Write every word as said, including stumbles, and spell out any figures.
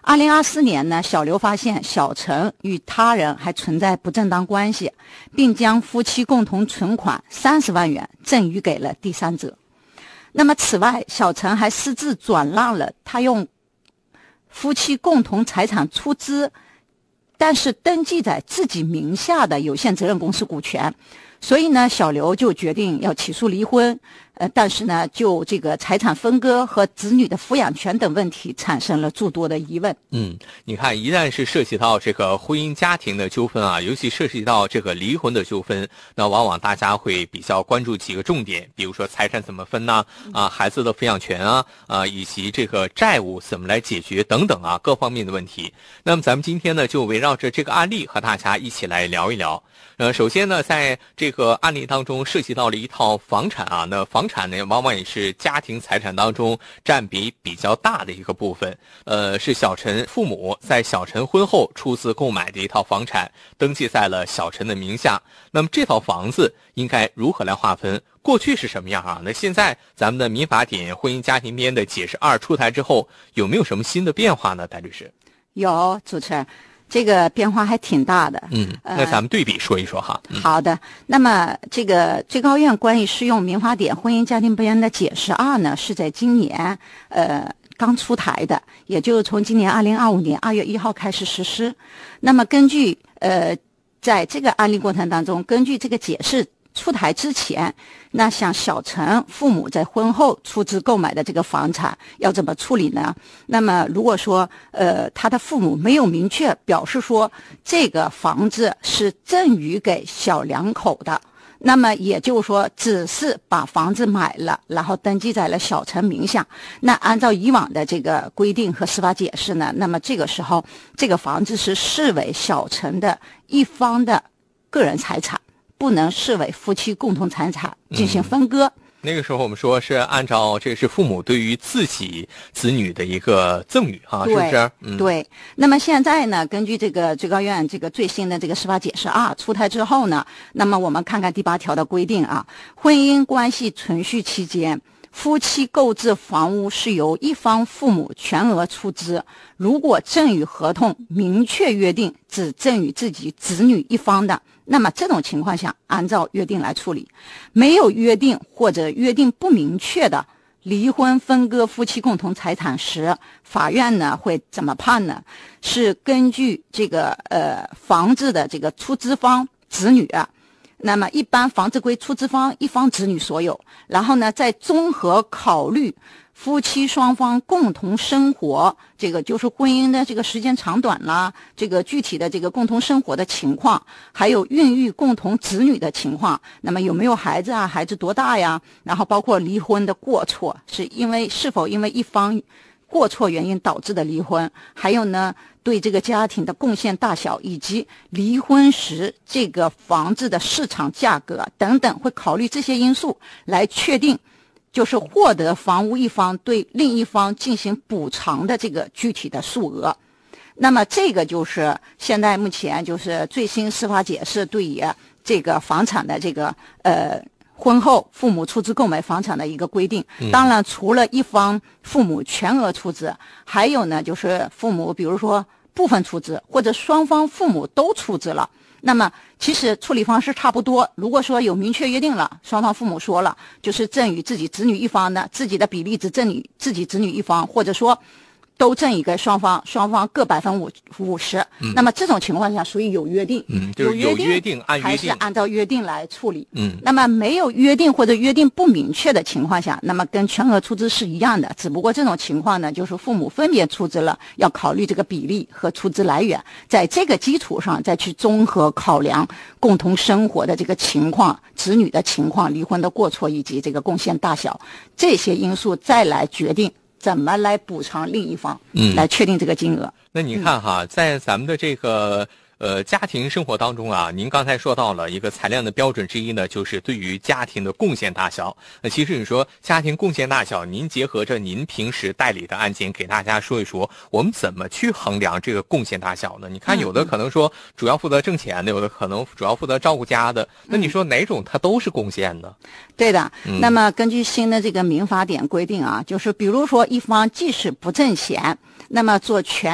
二零二四年呢，小刘发现小陈与他人还存在不正当关系，并将夫妻共同存款三十万元赠与给了第三者。那么此外，小陈还私自转让了他用夫妻共同财产出资，但是登记在自己名下的有限责任公司股权。所以呢，小刘就决定要起诉离婚，呃，但是呢，就这个财产分割和子女的抚养权等问题产生了诸多的疑问。 嗯，你看，一旦是涉及到这个婚姻家庭的纠纷啊，尤其涉及到这个离婚的纠纷，那往往大家会比较关注几个重点，比如说财产怎么分呢？啊，孩子的抚养权啊，啊，以及这个债务怎么来解决等等啊，各方面的问题。那么咱们今天呢，就围绕着这个案例和大家一起来聊一聊。呃，首先呢，在这个案例当中涉及到了一套房产啊，那房产呢，往往也是家庭财产当中占比比较大的一个部分。呃，是小陈父母在小陈婚后出资购买的一套房产，登记在了小陈的名下。那么这套房子应该如何来划分？过去是什么样啊？那现在咱们的民法典婚姻家庭编的解释二出台之后，有没有什么新的变化呢？戴律师？ 有，主持人。这个变化还挺大的。 嗯，那咱们对比说一说哈。 呃嗯、好的，那么这个最高院关于适用民法典婚姻家庭编的解释二呢，是在今年呃刚出台的，也就是从今年二零二五年二月一号开始实施。那么根据呃在这个案例过程当中，根据这个解释出台之前，那像小陈父母在婚后出资购买的这个房产要怎么处理呢？那么如果说呃他的父母没有明确表示说这个房子是赠与给小两口的，那么也就是说只是把房子买了，然后登记在了小陈名下，那按照以往的这个规定和司法解释呢，那么这个时候这个房子是视为小陈的一方的个人财产，不能视为夫妻共同财产进行分割。嗯， 那个时候我们说是按照这是父母对于自己子女的一个赠与哈，是不是？ 嗯，对。那么现在呢，根据这个最高院这个最新的这个司法解释二出台之后呢，那么我们看看第八条的规定啊，婚姻关系存续期间，夫妻购置房屋是由一方父母全额出资，如果赠与合同明确约定只赠与自己子女一方的，那么这种情况下按照约定来处理。没有约定或者约定不明确的离婚分割夫妻共同财产时，法院呢会怎么判呢？是根据这个呃房子的这个出资方子女，那么一般房子归出资方一方子女所有，然后呢再综合考虑夫妻双方共同生活，这个就是婚姻的这个时间长短啦，这个具体的这个共同生活的情况，还有孕育共同子女的情况，那么有没有孩子啊，孩子多大呀，然后包括离婚的过错，是因为是否因为一方过错原因导致的离婚，还有呢对这个家庭的贡献大小，以及离婚时这个房子的市场价格等等，会考虑这些因素来确定就是获得房屋一方对另一方进行补偿的这个具体的数额。那么这个就是现在目前就是最新司法解释对于这个房产的这个呃婚后父母出资购买房产的一个规定。当然除了一方父母全额出资，还有呢就是父母比如说部分出资，或者双方父母都出资了，那么其实处理方式差不多。如果说有明确约定了，双方父母说了就是赠与自己子女一方的，自己的比例只赠与自己子女一方，或者说都赠与给双方，双方各百分五五十。那么这种情况下属于有约定， 嗯，就是有约定，按约定还是按照约定来处理。 嗯， 那么没有约定或者约定不明确的情况下，那么跟全额出资是一样的，只不过这种情况呢，就是父母分别出资了，要考虑这个比例和出资来源，在这个基础上再去综合考量共同生活的这个情况、子女的情况、离婚的过错以及这个贡献大小这些因素，再来决定怎么来补偿另一方，嗯，来确定这个金额。 那你看哈，嗯、在咱们的这个呃家庭生活当中啊，您刚才说到了一个裁量的标准之一呢，就是对于家庭的贡献大小。那其实你说家庭贡献大小，您结合着您平时代理的案件，给大家说一说，我们怎么去衡量这个贡献大小呢？你看有的可能说主要负责挣钱的，有的可能主要负责照顾家的，那你说哪种它都是贡献呢？ 对的，嗯、那么根据新的这个民法典规定啊，就是比如说一方即使不挣钱，那么做全